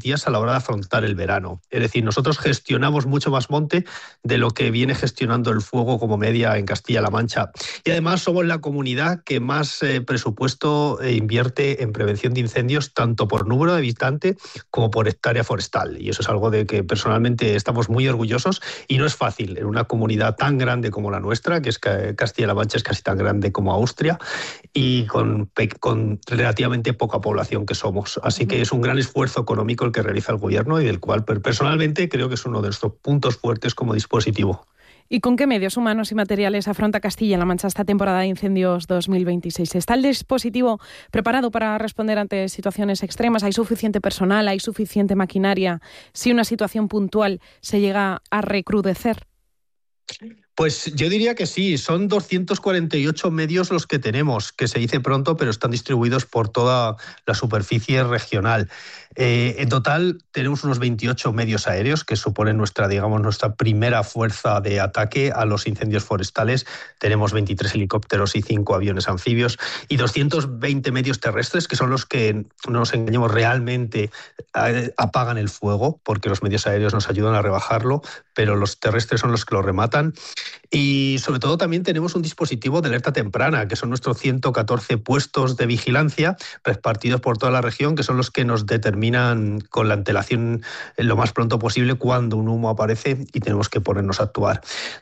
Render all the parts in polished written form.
garantías a la hora de afrontar el verano. Es decir, nosotros gestionamos mucho más monte de lo que viene gestionando el fuego como media en Castilla-La Mancha. Y además somos la comunidad que más presupuesto invierte en prevención de incendios, tanto por número de habitantes como por hectárea forestal. Y eso es algo de que personalmente estamos muy orgullosos y no es fácil en una comunidad tan grande como la nuestra, que es Castilla-La Mancha, es casi tan grande como Austria, y con relativamente poca población que somos. Así que es un gran esfuerzo económico el que realiza el gobierno y del cual personalmente creo que es uno de nuestros puntos fuertes como dispositivo. ¿Y con qué medios humanos y materiales afronta Castilla-La Mancha esta temporada de incendios 2026? ¿Está el dispositivo preparado para responder ante situaciones extremas? ¿Hay suficiente personal? ¿Hay suficiente maquinaria? Si una situación puntual se llega a recrudecer. Pues yo diría que sí, son 248 medios los que tenemos, que se dice pronto, pero están distribuidos por toda la superficie regional. En total tenemos unos 28 medios aéreos que suponen nuestra primera fuerza de ataque a los incendios forestales. Tenemos 23 helicópteros y 5 aviones anfibios y 220 medios terrestres, que son los que, no nos engañemos, realmente apagan el fuego, porque los medios aéreos nos ayudan a rebajarlo, pero los terrestres son los que lo rematan. Y sobre todo también tenemos un dispositivo de alerta temprana, que son nuestros 114 puestos de vigilancia repartidos por toda la región, que son los que nos determinan con la antelación lo más pronto posible cuando un humo aparece y tenemos que ponernos a actuar.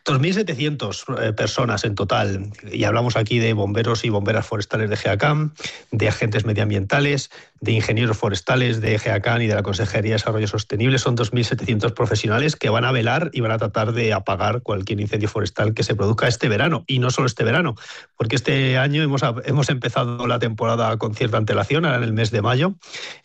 2.700 personas en total, y hablamos aquí de bomberos y bomberas forestales de GEACAM, de agentes medioambientales, de ingenieros forestales de GEACAM y de la Consejería de Desarrollo Sostenible. Son 2.700 profesionales que van a velar y van a tratar de apagar cualquier incendio forestal que se produzca este verano, y no solo este verano, porque este año hemos empezado la temporada con cierta antelación, ahora en el mes de mayo,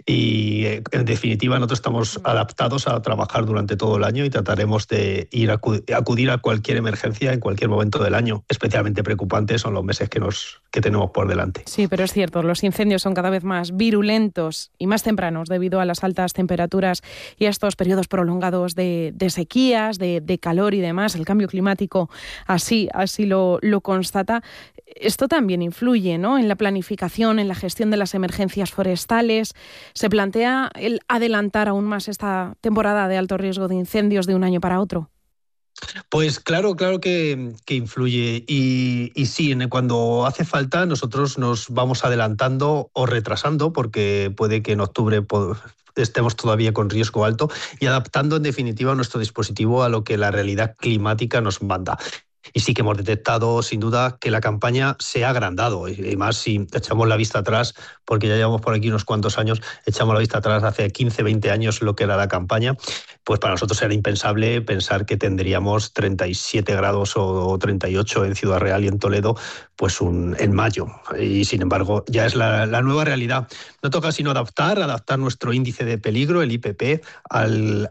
y en definitiva nosotros estamos adaptados a trabajar durante todo el año y trataremos de acudir a cualquier emergencia en cualquier momento del año. Especialmente preocupantes son los meses que tenemos por delante. Sí, pero es cierto, los incendios son cada vez más virulentos y más tempranos debido a las altas temperaturas y a estos periodos prolongados de sequías, de calor y demás. El cambio climático así lo constata. Esto también influye, ¿no?, en la planificación, en la gestión de las emergencias forestales. ¿Se plantea el adelantar aún más esta temporada de alto riesgo de incendios de un año para otro? Pues claro que influye y sí, cuando hace falta nosotros nos vamos adelantando o retrasando, porque puede que en octubre estemos todavía con riesgo alto, y adaptando en definitiva nuestro dispositivo a lo que la realidad climática nos manda. Y sí que hemos detectado, sin duda, que la campaña se ha agrandado. Y más si echamos la vista atrás, porque ya llevamos por aquí unos cuantos años, echamos la vista atrás hace 15, 20 años lo que era la campaña, pues para nosotros era impensable pensar que tendríamos 37 grados o 38 en Ciudad Real y en Toledo pues en mayo. Y sin embargo, ya es la nueva realidad. No toca sino adaptar nuestro índice de peligro, el IPP, al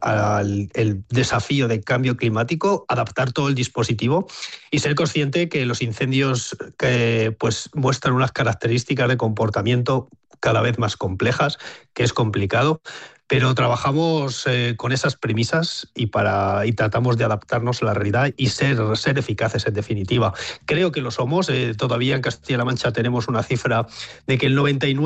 desafío de cambio climático, adaptar todo el dispositivo y ser consciente que los incendios pues muestran unas características de comportamiento cada vez más complejas, que es complicado, pero trabajamos con esas premisas y tratamos de adaptarnos a la realidad y ser eficaces en definitiva. Creo que lo somos. Todavía en Castilla-La Mancha tenemos una cifra de que el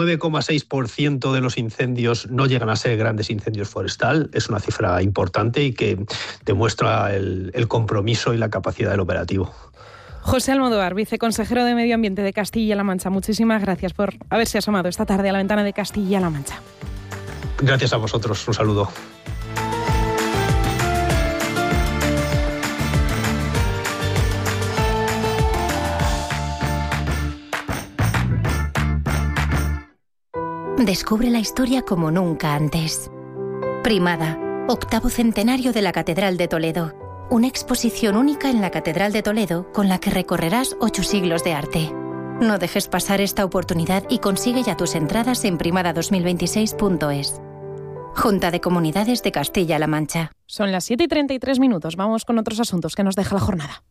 99,6% de los incendios no llegan a ser grandes incendios forestal. Es una cifra importante y que demuestra el compromiso y la capacidad del operativo. José Almodóvar, viceconsejero de Medio Ambiente de Castilla-La Mancha, muchísimas gracias por haberse asomado esta tarde a la ventana de Castilla-La Mancha. Gracias a vosotros, un saludo. Descubre la historia como nunca antes. Primada, 8º centenario de la Catedral de Toledo. Una exposición única en la Catedral de Toledo con la que recorrerás 8 siglos de arte. No dejes pasar esta oportunidad y consigue ya tus entradas en primada2026.es. Junta de Comunidades de Castilla-La Mancha. Son las 7:33. Vamos con otros asuntos que nos deja la jornada.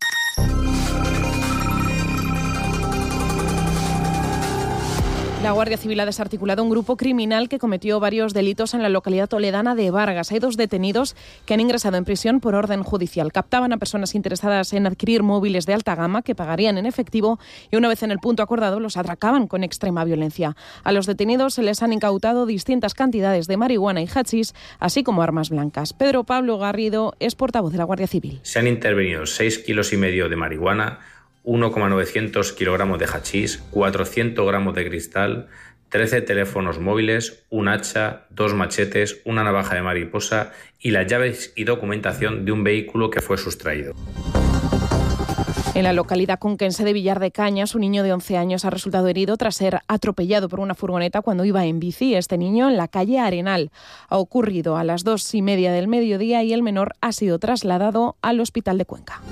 La Guardia Civil ha desarticulado un grupo criminal que cometió varios delitos en la localidad toledana de Vargas. Hay 2 detenidos que han ingresado en prisión por orden judicial. Captaban a personas interesadas en adquirir móviles de alta gama que pagarían en efectivo y una vez en el punto acordado los atracaban con extrema violencia. A los detenidos se les han incautado distintas cantidades de marihuana y hachís, así como armas blancas. Pedro Pablo Garrido es portavoz de la Guardia Civil. Se han intervenido 6,5 kilos de marihuana, 1,900 kilogramos de hachís, 400 gramos de cristal, 13 teléfonos móviles, un hacha, 2 machetes, una navaja de mariposa y las llaves y documentación de un vehículo que fue sustraído. En la localidad conquense de Villar de Cañas, un niño de 11 años ha resultado herido tras ser atropellado por una furgoneta cuando iba en bici. Este niño en la calle Arenal. Ha ocurrido a las 2:30 del mediodía y el menor ha sido trasladado al hospital de Cuenca.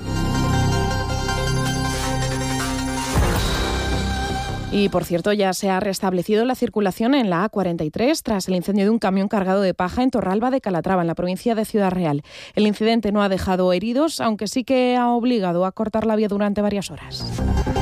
Y, por cierto, ya se ha restablecido la circulación en la A43 tras el incendio de un camión cargado de paja en Torralba de Calatrava, en la provincia de Ciudad Real. El incidente no ha dejado heridos, aunque sí que ha obligado a cortar la vía durante varias horas.